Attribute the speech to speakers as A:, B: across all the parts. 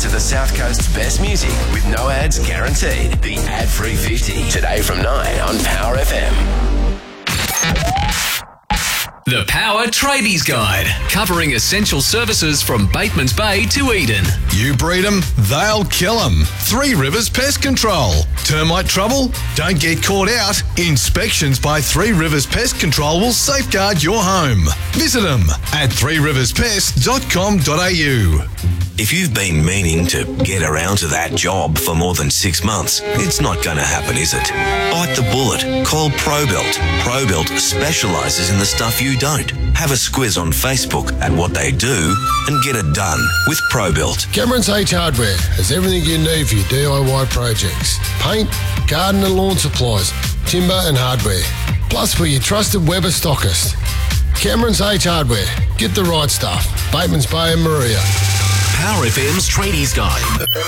A: to the South Coast's best music with no ads guaranteed. The Ad-Free 50. Today from 9 on Power FM.
B: The Power Tradies Guide, covering essential services from Batemans Bay to Eden.
C: You breed them, they'll kill them. Three Rivers Pest Control. Termite trouble? Don't get caught out. Inspections by Three Rivers Pest Control will safeguard your home. Visit them at threeriverspest.com.au.
D: If you've been meaning to get around to that job for more than 6 months, it's not going to happen, is it? Bite the bullet. Call ProBuilt. ProBuilt specialises in the stuff you don't. Have a squiz on Facebook at what they do and get it done with ProBuilt.
E: Cameron's H Hardware has everything you need for your DIY projects. Paint, garden and lawn supplies, timber and hardware. Plus we're your trusted Weber stockist. Cameron's H Hardware. Get the right stuff. Batemans Bay and Maria.
B: Power FM's Tradies Guide,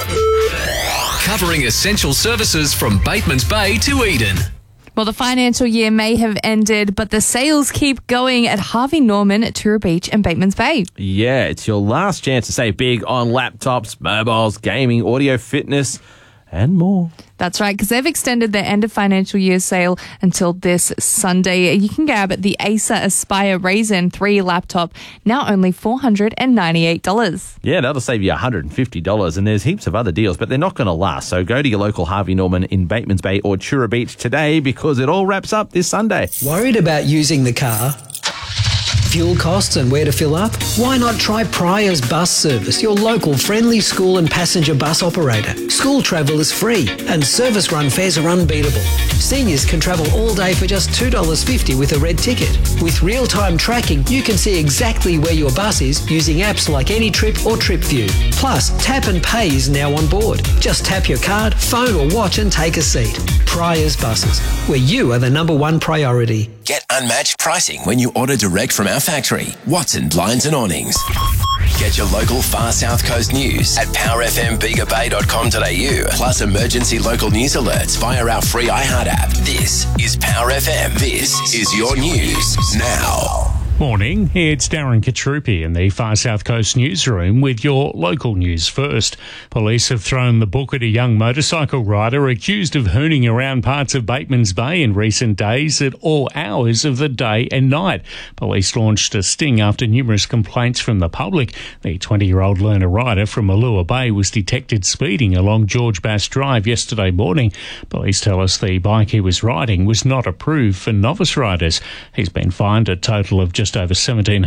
B: covering essential services from Batemans Bay to Eden.
F: Well, the financial year may have ended, but the sales keep going at Harvey Norman, Tura Beach and Batemans Bay.
G: Yeah, it's your last chance to save big on laptops, mobiles, gaming, audio, fitness, and more.
F: That's right, because they've extended their end of financial year sale until this Sunday. You can grab the Acer Aspire Ryzen 3 laptop, now only $498.
G: Yeah, that'll save you $150, and there's heaps of other deals, but they're not going to last. So go to your local Harvey Norman in Batemans Bay or Tura Beach today, because it all wraps up this Sunday.
H: Worried about using the car? Fuel costs and where to fill up? Why not try Pryor's Bus Service, your local friendly school and passenger bus operator? School travel is free and service run fares are unbeatable. Seniors can travel all day for just $2.50 with a red ticket. With real-time tracking, you can see exactly where your bus is using apps like AnyTrip or TripView. Plus, tap and pay is now on board. Just tap your card, phone or watch and take a seat. Pryor's Buses, where you are the number one priority.
A: Get unmatched pricing when you order direct from our factory, Watson Blinds and Awnings. Get your local Far South Coast news at powerfmbigabay.com.au, plus emergency local news alerts via our free iHeart app. This is Power FM. This is your news now.
I: Morning, it's Darren Katrupi in the Far South Coast newsroom with your local news first. Police have thrown the book at a young motorcycle rider accused of hooning around parts of Batemans Bay in recent days at all hours of the day and night. Police launched a sting after numerous complaints from the public. The 20-year-old learner rider from Allure Bay was detected speeding along George Bass Drive yesterday morning. Police tell us the bike he was riding was not approved for novice riders. He's been fined a total of just over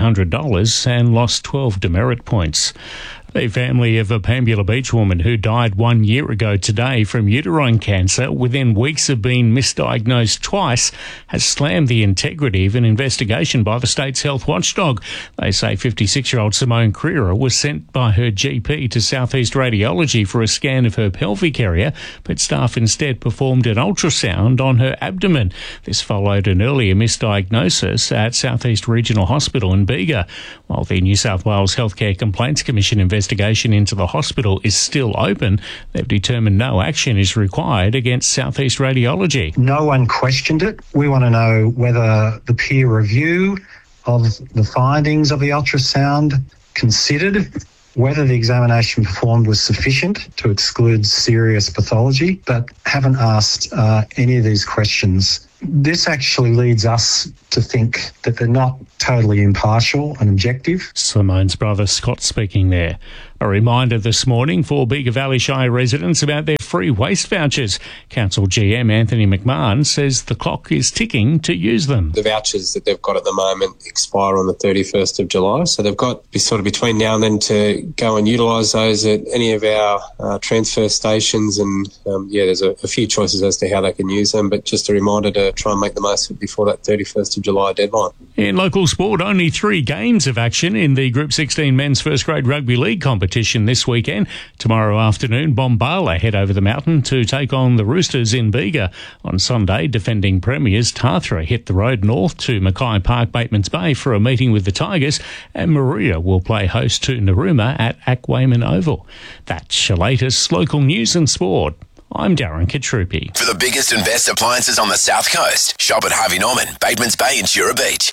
I: $1,700 and lost 12 demerit points. The family of a Pambula Beach woman who died 1 year ago today from uterine cancer within weeks of being misdiagnosed twice has slammed the integrity of an investigation by the state's health watchdog. They say 56-year-old Simone Creera was sent by her GP to Southeast Radiology for a scan of her pelvic area, but staff instead performed an ultrasound on her abdomen. This followed an earlier misdiagnosis at Southeast Regional Hospital in Bega. While the New South Wales Healthcare Complaints Commission investigation into the hospital is still open, they've determined no action is required against Southeast Radiology.
J: No one questioned it. We want to know whether the peer review of the findings of the ultrasound considered whether the examination performed was sufficient to exclude serious pathology, but haven't asked any of these questions. This actually leads us to think that they're not totally impartial and objective.
I: Simone's brother Scott speaking there. A reminder this morning for Bega Valley Shire residents about their free waste vouchers. Council GM Anthony McMahon says the clock is ticking to use them.
K: The vouchers that they've got at the moment expire on the 31st of July, so they've got sort of between now and then to go and utilise those at any of our transfer stations, and there's a few choices as to how they can use them, but just a reminder to try and make the most of it before that 31st of July deadline.
I: In local sport, only 3 games of action in the Group 16 Men's First Grade Rugby League competition this weekend. Tomorrow afternoon, Bombala head over the mountain to take on the Roosters in Bega. On Sunday, defending premiers Tathra hit the road north to Mackay Park, Batemans Bay for a meeting with the Tigers, and Maria will play host to Narooma at Ackwayman Oval. That's your latest local news and sport. I'm Darren Katrupi.
A: For the biggest and best appliances on the South Coast, shop at Harvey Norman, Batemans Bay and Tura Beach.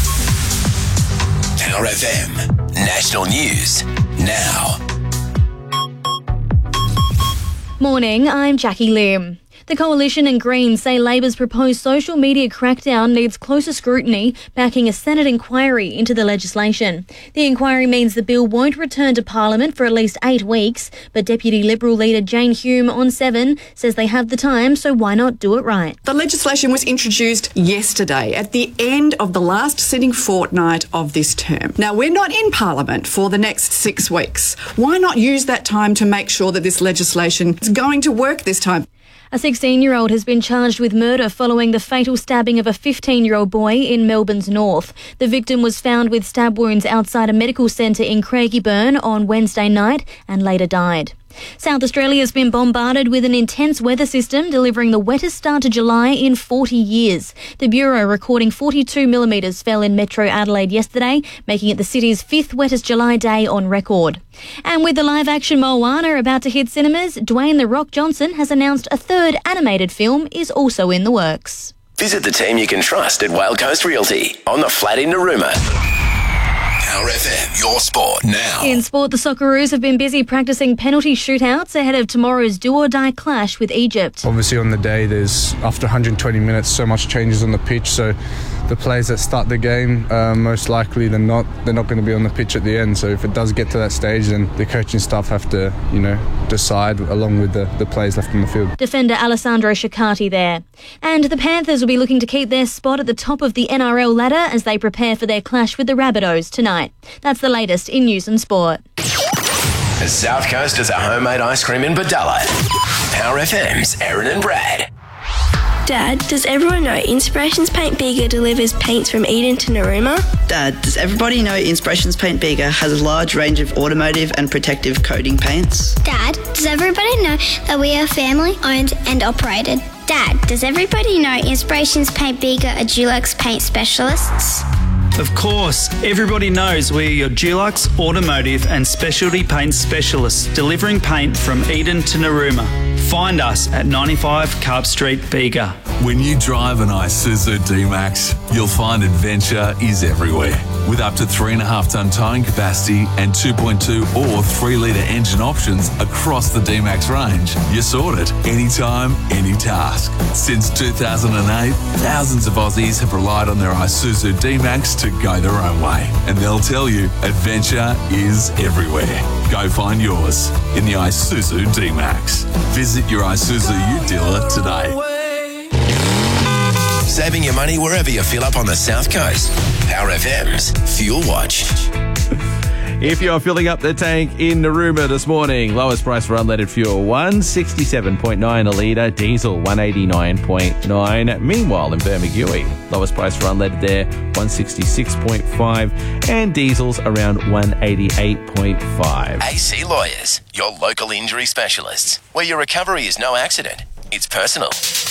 A: Power FM. National news now.
L: Morning, I'm Jackie Lim. The Coalition and Greens say Labor's proposed social media crackdown needs closer scrutiny, backing a Senate inquiry into the legislation. The inquiry means the bill won't return to Parliament for at least 8 weeks, but Deputy Liberal leader Jane Hume on 7 says they have the time, so why not do it right?
M: The legislation was introduced yesterday at the end of the last sitting fortnight of this term. Now, we're not in Parliament for the next 6 weeks. Why not use that time to make sure that this legislation is going to work this time?
L: A 16-year-old has been charged with murder following the fatal stabbing of a 15-year-old boy in Melbourne's north. The victim was found with stab wounds outside a medical centre in Craigieburn on Wednesday night and later died. South Australia has been bombarded with an intense weather system, delivering the wettest start to July in 40 years. The Bureau recording 42 millimetres fell in Metro Adelaide yesterday, making it the city's 5th wettest July day on record. And with the live-action Moana about to hit cinemas, Dwayne "The Rock" Johnson has announced a 3rd animated film is also in the works.
A: Visit the team you can trust at Whale Coast Realty on the flat in Narooma. Power FM, your sport now.
L: In sport, the Socceroos have been busy practicing penalty shootouts ahead of tomorrow's do-or-die clash with Egypt.
N: Obviously on the day, there's after 120 minutes, so much changes on the pitch, so the players that start the game, most likely they're not going to be on the pitch at the end. So if it does get to that stage, then the coaching staff have to, decide along with the players left on the field.
L: Defender Alessandro Shakati there. And the Panthers will be looking to keep their spot at the top of the NRL ladder as they prepare for their clash with the Rabbitohs tonight. That's the latest in news and sport.
A: The South Coast has a homemade ice cream in Badalla. Power FM's Erin and Brad.
O: Dad, does everyone know Inspirations Paint Bega delivers paints from Eden to Narooma?
P: Dad, does everybody know Inspirations Paint Bega has a large range of automotive and protective coating paints?
Q: Dad, does everybody know that we are family owned and operated? Dad, does everybody know Inspirations Paint Bega are Dulux paint specialists?
R: Of course, everybody knows we are your Dulux automotive and specialty paint specialists, delivering paint from Eden to Narooma. Find us at 95 Carp Street, Bega.
S: When you drive an Isuzu D-Max, you'll find adventure is everywhere. With up to 3.5-ton towing capacity and 2.2 or 3-litre engine options across the D-Max range, you're sorted anytime, any task. Since 2008, thousands of Aussies have relied on their Isuzu D-Max to go their own way. And they'll tell you, adventure is everywhere. Go find yours in the Isuzu D-Max. Visit your Isuzu dealer today.
A: Saving your money wherever you fill up on the South Coast. Power FM's Fuel Watch.
G: If you're filling up the tank in Narooma this morning, lowest price for unleaded fuel, $167.9 a litre, diesel $189.9. Meanwhile, in Bermagui, lowest price for unleaded there, $166.5, and diesel's around $188.5.
A: AC Lawyers, your local injury specialists, where your recovery is no accident, it's personal.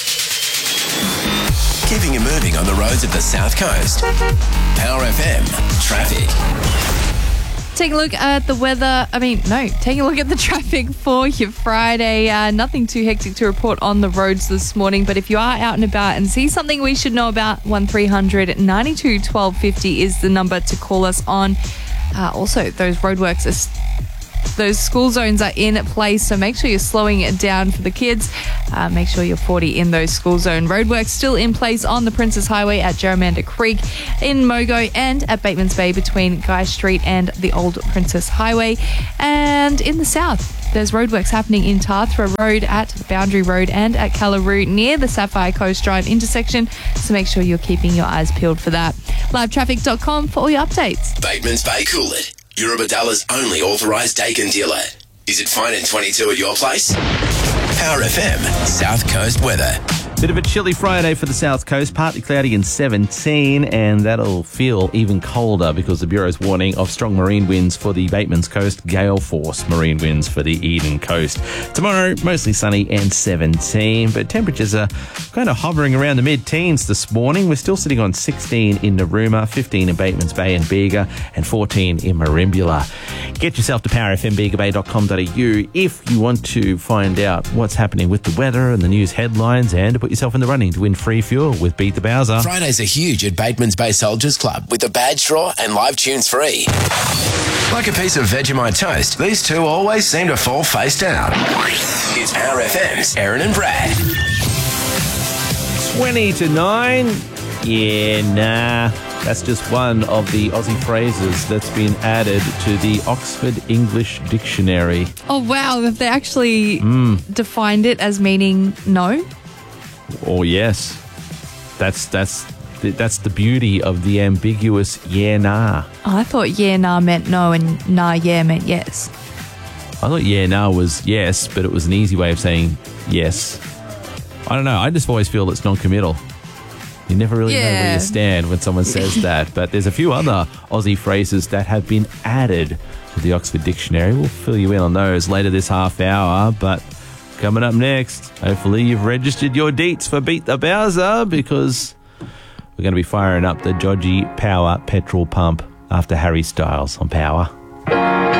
A: Keeping you moving on the roads of the South Coast. Power FM traffic.
F: Take a look at the weather. Take a look at the traffic for your Friday. Nothing too hectic to report on the roads this morning, but if you are out and about and see something we should know about, 1300 92 1250 is the number to call us on. Also, those roadworks those school zones are in place, so make sure you're slowing it down for the kids. Make sure you're 40 in those school zone. Roadworks still in place on the Princess Highway at Jeremiah Creek, in Mogo, and at Bateman's Bay between Guy Street and the Old Princess Highway. And in the south, there's roadworks happening in Tathra Road, at Boundary Road, and at Callaroo near the Sapphire Coast Drive intersection, so make sure you're keeping your eyes peeled for that. Livetraffic.com for all your updates.
A: Bateman's Bay Coolid, Eurobadalla's only authorised Dakin dealer. Is it fine in 22 at your place? Power FM South Coast weather.
G: Bit of a chilly Friday for the South Coast, partly cloudy and 17, and that'll feel even colder because the Bureau's warning of strong marine winds for the Batemans Coast, gale force marine winds for the Eden Coast. Tomorrow, mostly sunny and 17, but temperatures are kind of hovering around the mid-teens this morning. We're still sitting on 16 in Narooma, 15 in Batemans Bay and Bega, and 14 in Merimbula. Get yourself to powerfmbigabay.com.au if you want to find out what's happening with the weather and the news headlines and to put yourself in the running to win free fuel with Beat the Bowser.
A: Fridays are huge at Bateman's Bay Soldiers Club with the badge draw and live tunes free. Like a piece of Vegemite toast, these two always seem to fall face down. It's Power FM's Aaron and Brad.
G: 20 to 9. Yeah, nah. That's just one of the Aussie phrases that's been added to the Oxford English Dictionary.
F: Oh, wow. Have they actually defined it as meaning no?
G: Oh, yes. That's the beauty of the ambiguous yeah, nah.
F: Oh, I thought yeah, nah meant no and nah, yeah meant yes.
G: I thought yeah, nah was yes, but it was an easy way of saying yes. I don't know. I just always feel it's non-committal. You never really know where you stand when someone says that. But there's a few other Aussie phrases that have been added to the Oxford Dictionary. We'll fill you in on those later this half hour. But coming up next, hopefully you've registered your deets for Beat the Bowser because we're going to be firing up the Dodgy Power petrol pump after Harry Styles on Power.